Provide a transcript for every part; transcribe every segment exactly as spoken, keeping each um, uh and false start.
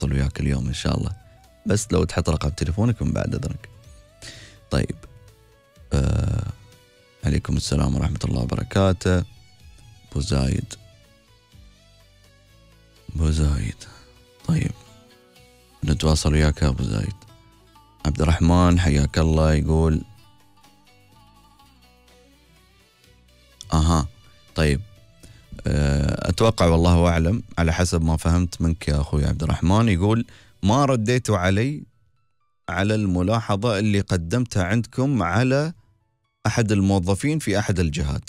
اتصل وياك اليوم إن شاء الله، بس لو تحط رقم تليفونك من بعد إذنك. طيب آه عليكم السلام ورحمة الله وبركاته. أبو زايد أبو زايد طيب نتواصل وياك يا أبو زايد. عبد الرحمن حياك الله يقول أها طيب أتوقع والله أعلم على حسب ما فهمت منك يا أخوي عبد الرحمن، يقول ما رديتوا علي على الملاحظة اللي قدمتها عندكم على أحد الموظفين في أحد الجهات.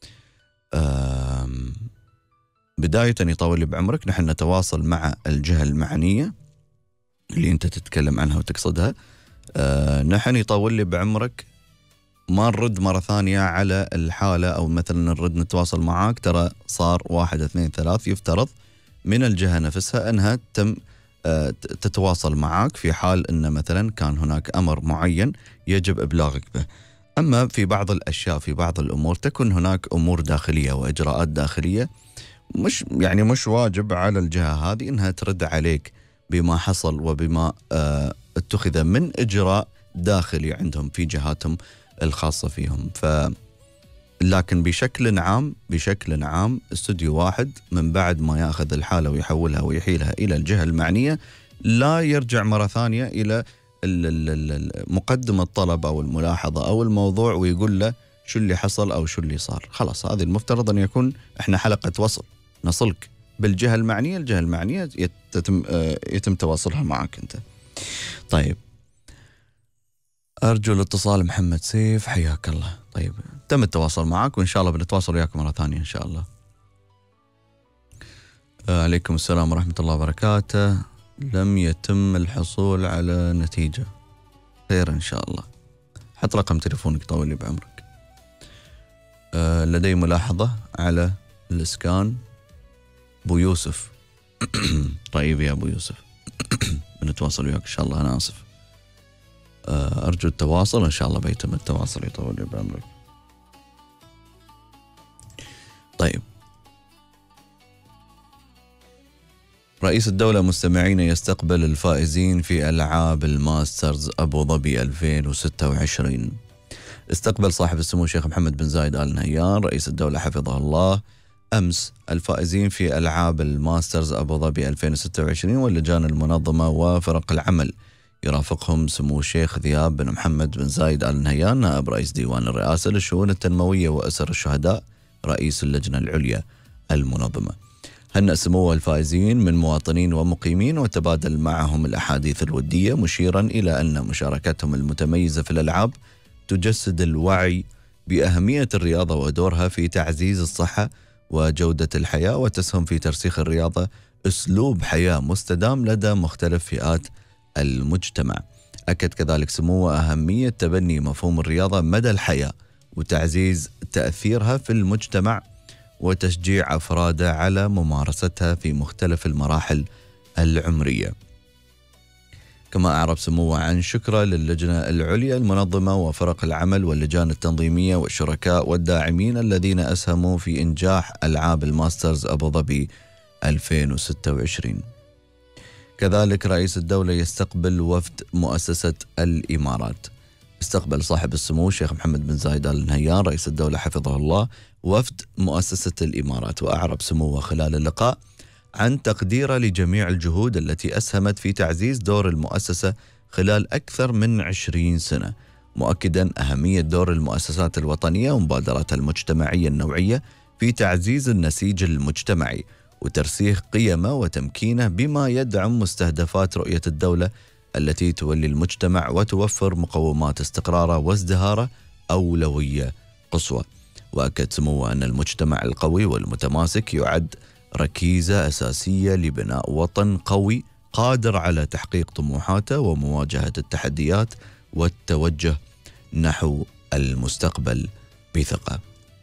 بداية يطول بعمرك، نحن نتواصل مع الجهة المعنية اللي أنت تتكلم عنها وتقصدها. أه نحن يطول لي بعمرك ما نرد مرة ثانية على الحالة، أو مثلا نرد نتواصل معاك ترى صار واحد اثنين ثلاث، يفترض من الجهة نفسها أنها تم أه تتواصل معاك في حال أن مثلا كان هناك أمر معين يجب إبلاغك به. أما في بعض الأشياء في بعض الأمور تكون هناك أمور داخلية وإجراءات داخلية، مش يعني مش واجب على الجهة هذه أنها ترد عليك بما حصل وبما اه اتخذ من إجراء داخلي عندهم في جهاتهم الخاصة فيهم. ف لكن بشكل عام بشكل عام استوديو واحد من بعد ما ياخذ الحالة ويحولها ويحيلها إلى الجهة المعنية لا يرجع مرة ثانية إلى مقدم الطلب أو الملاحظة أو الموضوع ويقول له شو اللي حصل أو شو اللي صار. خلاص هذه المفترض أن يكون إحنا حلقة وصل نصلك بالجهة المعنية، الجهة المعنية يتم, يتم تواصلها معك أنت. طيب أرجو الاتصال محمد سيف حياك الله. طيب تم التواصل معك وإن شاء الله بنتواصل وياك مرة ثانية إن شاء الله. عليكم السلام ورحمة الله وبركاته. لم يتم الحصول على نتيجة، خير إن شاء الله. حط رقم تليفونك طول لي بعمرك. أه لدي ملاحظة على الإسكان. أبو يوسف طيب يا أبو يوسف بنتواصل وياك إن شاء الله. أنا آسف، أه أرجو التواصل إن شاء الله بيتم التواصل يطول لي بعمرك. طيب رئيس الدولة مستمعين يستقبل الفائزين في ألعاب الماسترز أبو ظبي ألفين وستة وعشرين. استقبل صاحب السمو الشيخ محمد بن زايد آل نهيان رئيس الدولة حفظه الله أمس الفائزين في ألعاب الماسترز أبو ظبي ألفين وستة وعشرين واللجان المنظمة وفرق العمل. يرافقهم سمو الشيخ ذياب بن محمد بن زايد آل نهيان نائب رئيس ديوان الرئاسة للشؤون التنموية وأسر الشهداء رئيس اللجنة العليا المنظمة. هنأ سمو الفائزين من مواطنين ومقيمين وتبادل معهم الأحاديث الودية، مشيرا إلى أن مشاركتهم المتميزة في الألعاب تجسد الوعي بأهمية الرياضة ودورها في تعزيز الصحة وجودة الحياة، وتسهم في ترسيخ الرياضة أسلوب حياة مستدام لدى مختلف فئات المجتمع. أكد كذلك سموه أهمية تبني مفهوم الرياضة مدى الحياة وتعزيز تأثيرها في المجتمع وتشجيع أفراده على ممارستها في مختلف المراحل العمرية. كما أعرب سموه عن شكره للجنة العليا المنظمة وفرق العمل واللجان التنظيمية والشركاء والداعمين الذين أسهموا في إنجاح ألعاب الماسترز أبو ظبي ألفين وستة وعشرين. كذلك رئيس الدولة يستقبل وفد مؤسسة الإمارات. استقبل صاحب السمو الشيخ محمد بن زايد آل نهيان رئيس الدولة حفظه الله وفد مؤسسة الإمارات، وأعرب سموه خلال اللقاء عن تقديره لجميع الجهود التي أسهمت في تعزيز دور المؤسسة خلال أكثر من عشرين سنة، مؤكدا أهمية دور المؤسسات الوطنية ومبادراتها المجتمعية النوعية في تعزيز النسيج المجتمعي وترسيخ قيمه وتمكينه بما يدعم مستهدفات رؤية الدولة التي تولي المجتمع وتوفر مقومات استقراره وازدهاره أولوية قصوى. وأكد سموه أن المجتمع القوي والمتماسك يعد ركيزة أساسية لبناء وطن قوي قادر على تحقيق طموحاته ومواجهة التحديات والتوجه نحو المستقبل بثقة.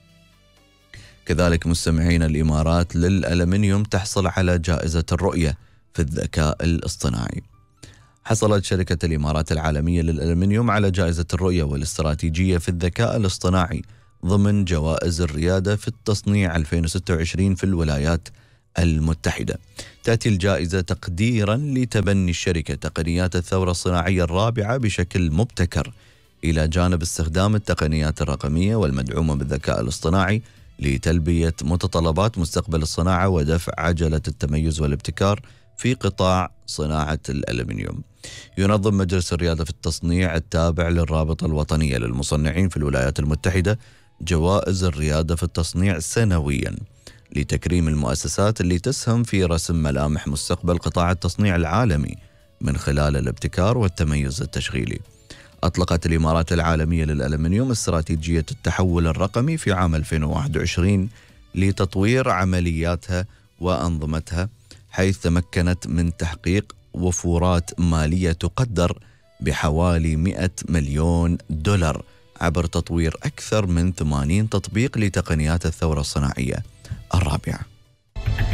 كذلك مستمعين الإمارات للألمنيوم تحصل على جائزة الرؤية في الذكاء الاصطناعي. حصلت شركة الإمارات العالمية للألمنيوم على جائزة الرؤية والاستراتيجية في الذكاء الاصطناعي ضمن جوائز الريادة في التصنيع ألفين وستة وعشرين في الولايات المتحدة. تأتي الجائزة تقديرا لتبني الشركة تقنيات الثورة الصناعية الرابعة بشكل مبتكر، إلى جانب استخدام التقنيات الرقمية والمدعومة بالذكاء الاصطناعي لتلبية متطلبات مستقبل الصناعة ودفع عجلة التميز والابتكار في قطاع صناعة الألمنيوم. ينظم مجلس الريادة في التصنيع التابع للرابطة الوطنية للمصنعين في الولايات المتحدة جوائز الريادة في التصنيع سنويا لتكريم المؤسسات اللي تسهم في رسم ملامح مستقبل قطاع التصنيع العالمي من خلال الابتكار والتميز التشغيلي. أطلقت الإمارات العالمية للألمنيوم استراتيجية التحول الرقمي في عام ألفين وواحد وعشرين لتطوير عملياتها وأنظمتها، حيث تمكنت من تحقيق وفورات مالية تقدر بحوالي مئة مليون دولار عبر تطوير أكثر من ثمانين تطبيق لتقنيات الثورة الصناعية الرابعة.